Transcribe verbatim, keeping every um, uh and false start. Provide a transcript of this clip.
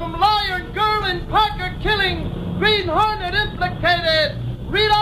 from Lion Girl and Parker killing. Green Hornet implicated. Read